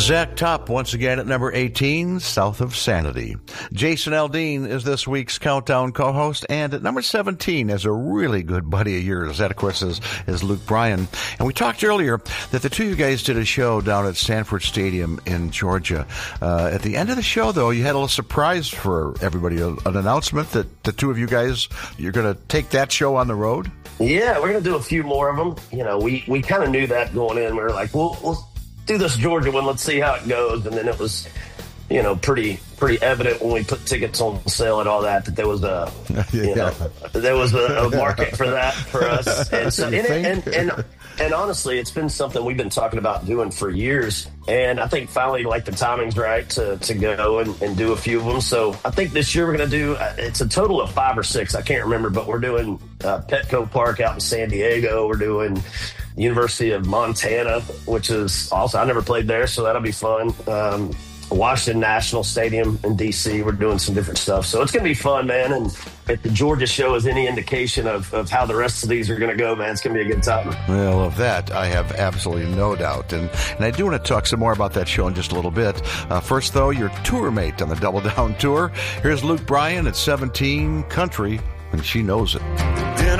Zach Top once again at number 18, South of Sanity. Jason Aldean is this week's Countdown co-host, and at number 17 is a really good buddy of yours. That, of course, is Luke Bryan. And we talked earlier that the two of you guys did a show down at Sanford Stadium in Georgia. At the end of the show, though, you had a little surprise for everybody, an announcement that the two of you guys, you're going to take that show on the road? Yeah, we're going to do a few more of them. You know, we kind of knew that going in. We were like, we'll do this Georgia one. Let's see how it goes. And then it was, you know, pretty evident when we put tickets on sale and all that there was there was a market for that for us. And so, and honestly, it's been something we've been talking about doing for years. And I think finally, like, the timing's right to go and do a few of them. So I think this year we're going to do, it's a total of 5 or 6. I can't remember, but we're doing Petco Park out in San Diego. We're doing University of Montana, which is also, I never played there, so that'll be fun. Washington National Stadium in D.C. We're doing some different stuff. So it's going to be fun, man. And if the Georgia show is any indication of how the rest of these are going to go, man, it's going to be a good time. Well, of that, I have absolutely no doubt. And I do want to talk some more about that show in just a little bit. First, though, your tour mate on the Double Down Tour. Here's Luke Bryan at 17, Country, and She Knows It.